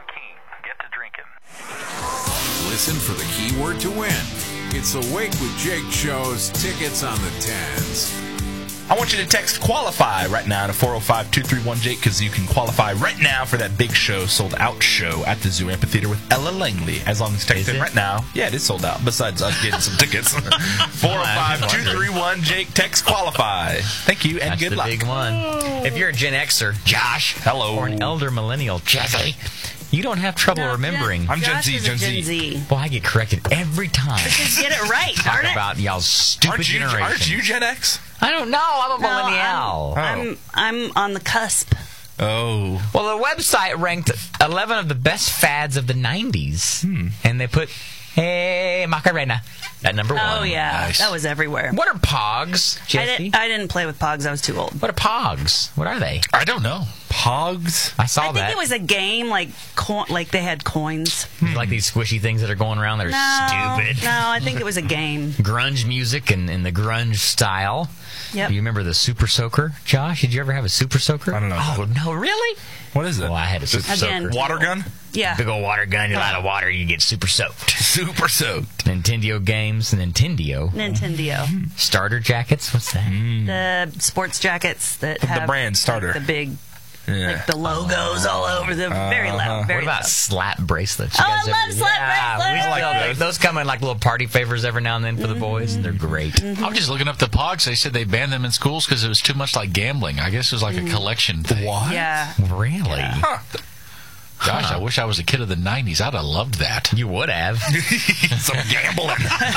King. Get to drinking. Listen for the keyword to win. It's the Wake with Jake show's tickets on the 10s. I want you to text qualify right now to 405-231-JAKE because you can qualify right now for that big show, sold out show at the Zoo Amphitheater with Ella Langley. As long as you text in right now. Yeah, it is sold out, besides us getting some tickets. 405-231-JAKE, text qualify. Thank you, and That's good the luck. big one. If you're a Gen Xer, Josh, hello, or an elder millennial, Jesse, you don't have trouble remembering. I'm Gen Josh Z, is a Gen Gen Z. Z. Well, I get corrected every time. Just get it right, Talk darn it. about y'all's stupid generation. Aren't you Gen X? I don't know. I'm a millennial. I'm on the cusp. Oh. Well, the website ranked 11 of the best fads of the 90s. And they put, hey, Macarena, at number 1. Oh, yeah. Nice. That was everywhere. What are Pogs, Jesse? I didn't play with Pogs. I was too old. What are Pogs? What are they? I don't know. Pogs? I saw I think that. it was a game, like they had coins. Like these squishy things that are going around that are stupid. No, I think it was a game. Grunge music and the grunge style. Yep. Do you remember the Super Soaker, Josh? Did you ever have a Super Soaker? I don't know. Oh, no, really? What is it? Well, I had a Super Again. Soaker. Water gun? Yeah. Big old water gun, you light a water, you get super soaked. Super soaked. Nintendo games, Nintendo. Nintendo. Starter jackets, what's that? The sports jackets that have brand Starter. like, the big, Yeah. like the logos all over them. Very loud. Very What about loud. slap bracelets? Oh, You guys I love ever- slap Yeah, bracelets. we like those come in like little party favors every now and then for the boys, and they're great. I'm just looking up the Pogs. They said they banned them in schools because it was too much like gambling. I guess it was like a collection thing. What? Yeah. Really? Gosh, I wish I was a kid of the 90s. I'd have loved that. You would have. Some gambling.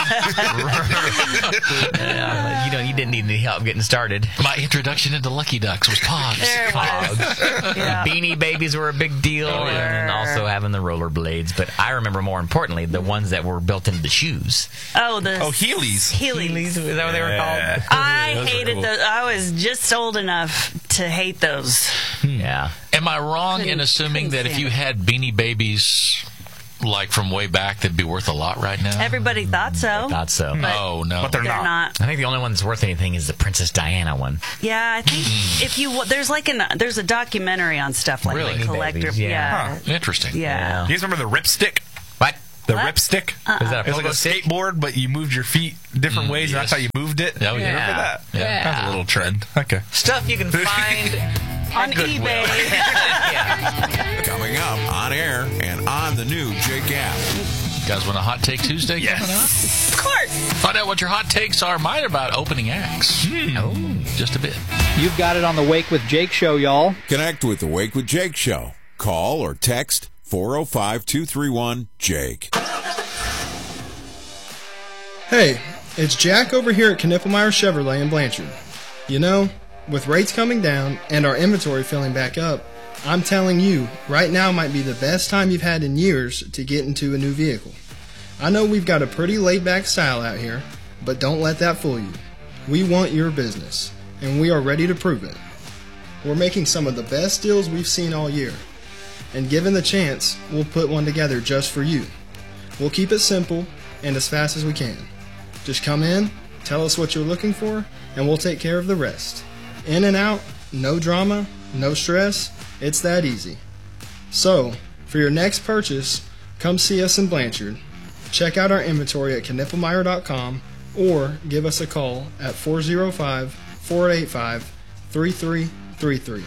You didn't need any help getting started. My introduction into Lucky Ducks was Pogs. There it was. Yeah. Beanie Babies were a big deal, and then also having the rollerblades. But I remember more importantly the ones that were built into the shoes. Oh, Heelys. Heelys. Is that what they were called? I Those are hated cool. those. I was just old enough to hate those. Yeah. Am I wrong in assuming that if you had Beanie Babies like from way back, they'd be worth a lot right now? Everybody thought so. Thought so. Oh, no. But they're They're not. I think the only one that's worth anything is the Princess Diana one. Yeah, I think if you there's a documentary on stuff like Really? the collector. Babies, yeah. Interesting. Yeah. You guys remember the Ripstick? What? The What? Ripstick? Is that a It was like a pogo stick? skateboard, but you moved your feet different ways, and that's yes. how you moved it. Oh, yeah. Remember that? Yeah. That's a little trend. Okay. Stuff you can find On eBay. Coming up on air and on the new Jake app. You guys want a Hot Take Tuesday coming up? Of course. Find out what your hot takes are. Mine are about opening acts. Just a bit. You've got it on the Wake with Jake show, y'all. Connect with the Wake with Jake show. Call or text 405-231-JAKE. Hey, it's Jack over here at Knippelmeyer Chevrolet in Blanchard. You know, with rates coming down and our inventory filling back up, I'm telling you, right now might be the best time you've had in years to get into a new vehicle. I know we've got a pretty laid-back style out here, but don't let that fool you. We want your business, and we are ready to prove it. We're making some of the best deals we've seen all year, and given the chance, we'll put one together just for you. We'll keep it simple and as fast as we can. Just come in, tell us what you're looking for, and we'll take care of the rest. In and out, no drama, no stress, it's that easy. So, for your next purchase, come see us in Blanchard. Check out our inventory at knippelmeyer.com or give us a call at 405-485-3333.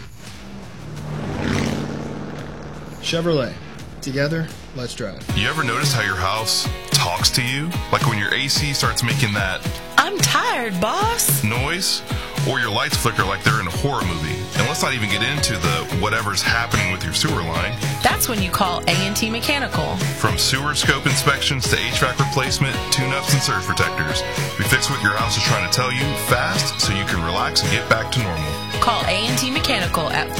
Chevrolet. Together, let's drive. You ever notice how your house talks to you? Like when your AC starts making that I'm tired, boss. noise? Or your lights flicker like they're in a horror movie? And let's not even get into the whatever's happening with your sewer line. That's when you call A&T Mechanical. From sewer scope inspections to HVAC replacement, tune-ups, and surge protectors, we fix what your house is trying to tell you fast so you can relax and get back to normal. Call A&T Mechanical at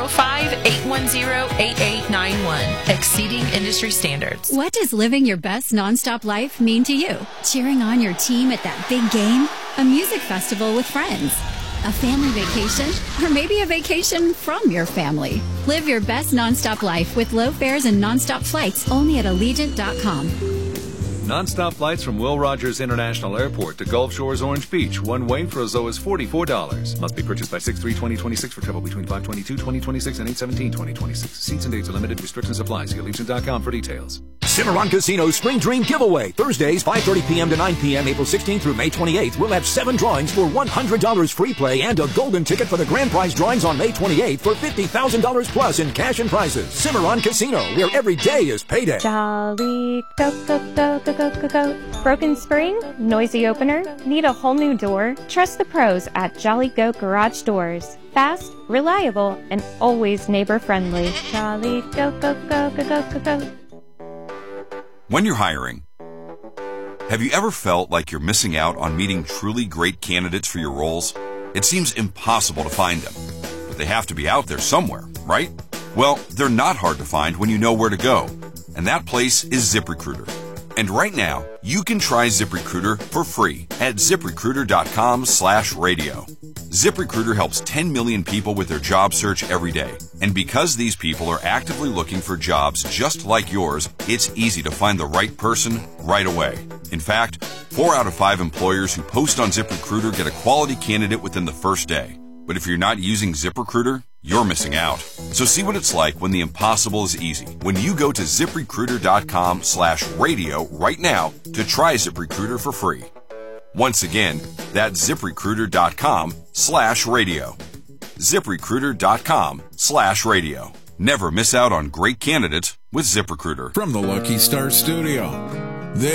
405-810-8891. Exceeding industry standards. What does living your best nonstop life mean to you? Cheering on your team at that big game? A music festival with friends? A family vacation? Or maybe a vacation from your family? Live your best nonstop life with low fares and nonstop flights only at Allegiant.com. Non-stop flights from Will Rogers International Airport to Gulf Shores Orange Beach, one way for as low as $44. Must be purchased by 6/3/2026 for travel between 5/22/2026 and 8/17/2026. Seats and dates are limited. Restrictions apply. See Allegiant.com for details. Cimarron Casino's Spring Dream Giveaway. Thursdays, 5:30 p.m. to 9 p.m., April 16th through May 28th. We'll have 7 drawings for $100 free play and a golden ticket for the grand prize drawings on May 28th for $50,000 plus in cash and prizes. Cimarron Casino, where every day is payday. Jolly, go, go, go, go, go, go, go. Broken spring? Noisy opener? Need a whole new door? Trust the pros at Jolly Goat Garage Doors. Fast, reliable, and always neighbor-friendly. Jolly, go, go, go, go, go, go, go. When you're hiring, have you ever felt like you're missing out on meeting truly great candidates for your roles? It seems impossible to find them, but they have to be out there somewhere, right? Well, they're not hard to find when you know where to go, and that place is ZipRecruiter. And right now, you can try ZipRecruiter for free at ZipRecruiter.com/radio. ZipRecruiter helps 10 million people with their job search every day. And because these people are actively looking for jobs just like yours, it's easy to find the right person right away. In fact, 4 out of 5 employers who post on ZipRecruiter get a quality candidate within the first day. But if you're not using ZipRecruiter, you're missing out. So see what it's like when the impossible is easy. When you go to ZipRecruiter.com/radio right now to try ZipRecruiter for free. Once again, that's ZipRecruiter.com/radio. ZipRecruiter.com/radio. Never miss out on great candidates with ZipRecruiter. From the Lucky Star Studio,